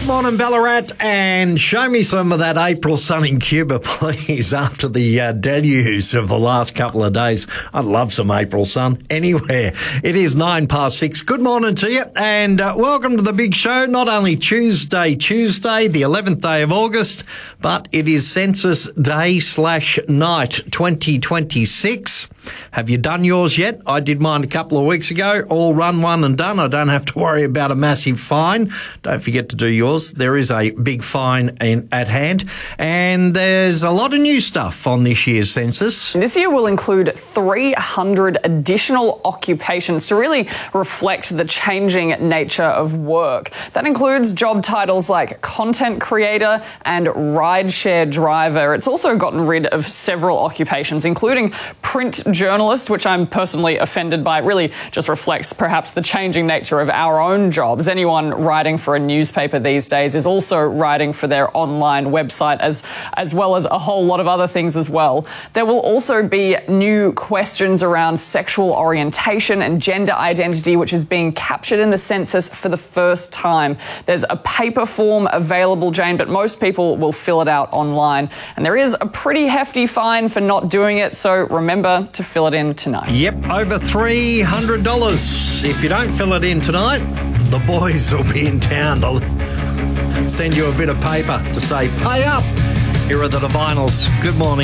morning, Ballarat, and show me some of that April sun in Cuba, please, after the deluge of the last couple of days. I'd love some April sun anywhere. It is 6:09. Good morning to you, and welcome to the big show. Not only Tuesday, the 11th day of August, but it is Census Day/Night 2026. Have you done yours yet? I did mine a couple of weeks ago. All run, one and done. I don't have to worry about a massive fine. Don't forget to do yours. There is a big fine at hand. And there's a lot of new stuff on this year's census. This year will include 300 additional occupations to really reflect the changing nature of work. That includes job titles like content creator and rideshare driver. It's also gotten rid of several occupations, including print journalist, which I'm personally offended by. It really just reflects perhaps the changing nature of our own jobs. Anyone writing for a newspaper these days is also writing for their online website, as well as a whole lot of other things as well. There will also be new questions around sexual orientation and gender identity, which is being captured in the census for the first time. There's a paper form available, Jane, but most people will fill it out online. And there is a pretty hefty fine for not doing it, so remember to fill it in tonight. Yep, over $300. If you don't fill it in tonight, the boys will be in town. They'll send you a bit of paper to say, pay up. Here are the Divinals. Good morning.